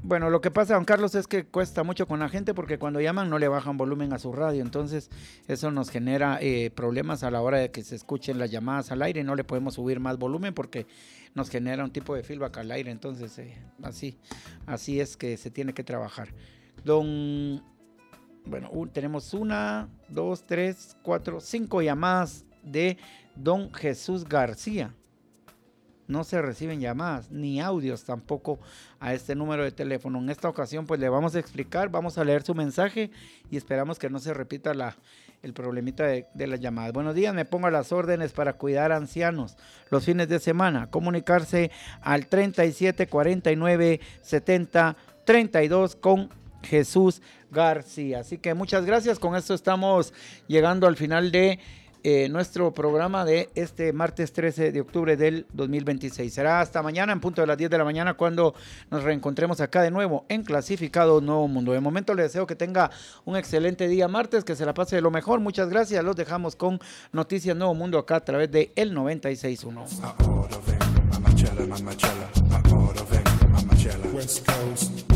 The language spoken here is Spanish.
Bueno, lo que pasa, don Carlos, es que cuesta mucho con la gente porque cuando llaman no le bajan volumen a su radio, entonces eso nos genera problemas a la hora de que se escuchen las llamadas al aire, no le podemos subir más volumen porque nos genera un tipo de feedback al aire, entonces así es que se tiene que trabajar. Tenemos 1, 2, 3, 4, 5 llamadas de don Jesús García. No se reciben llamadas ni audios tampoco a este número de teléfono. En esta ocasión pues le vamos a explicar, vamos a leer su mensaje y esperamos que no se repita el problemita de las llamadas. Buenos días, me pongo a las órdenes para cuidar a ancianos los fines de semana. Comunicarse al 37 49 70 32 con Jesús García. Así que muchas gracias, con esto estamos llegando al final de nuestro programa de este martes 13 de octubre del 2026. Será hasta mañana en punto de las 10 de la mañana cuando nos reencontremos acá de nuevo en Clasificado Nuevo Mundo. De momento les deseo que tenga un excelente día martes, que se la pase de lo mejor. Muchas gracias, los dejamos con Noticias Nuevo Mundo acá a través de el 96.1. West Coast.